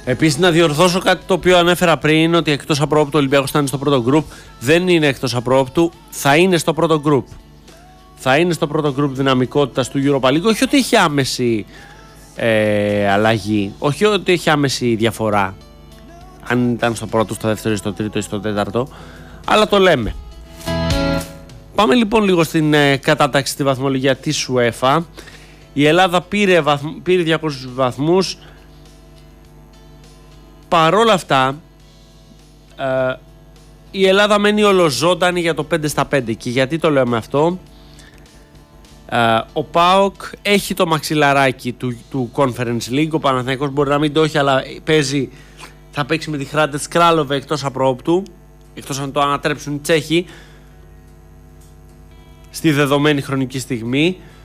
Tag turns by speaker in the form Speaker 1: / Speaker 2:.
Speaker 1: Επίσης, να διορθώσω κάτι το οποίο ανέφερα πριν, ότι εκτός απρόοπτου ο Ολυμπιακός θα είναι στο πρώτο γκρουπ. Δεν είναι εκτός απρόοπτου, θα είναι στο πρώτο γκρουπ. Θα είναι στο πρώτο γκρουπ δυναμικότητας του Europa League. Όχι ότι έχει άμεση αλλαγή, όχι ότι έχει άμεση διαφορά, αν ήταν στο πρώτο, στο δεύτερο, στο τρίτο ή στο τέταρτο, αλλά το λέμε. Πάμε λοιπόν λίγο στην κατάταξη στη βαθμολογία της UEFA. Η Ελλάδα πήρε 200 βαθμούς. Παρόλα αυτά, η Ελλάδα μένει ολοζώντανη για το 5-5. Και γιατί το λέμε αυτό? Ο ΠΑΟΚ έχει το μαξιλαράκι του Conference League. Ο Παναθηναϊκός μπορεί να μην το έχει, αλλά θα παίξει με τη Hrádec Králové εκτός απρόοπτου, εκτός αν το ανατρέψουν οι Τσέχοι στη δεδομένη χρονική στιγμή.